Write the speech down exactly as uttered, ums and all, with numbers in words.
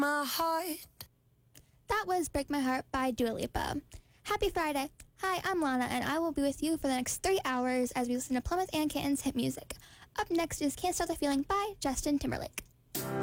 my heart. That was Break My Heart by Dua Lipa. Happy Friday. Hi, I'm Lana, and I will be with you for the next three hours as we listen to Plymouth and Kittens hit music. Up next is Can't Stop the Feeling by Justin Timberlake.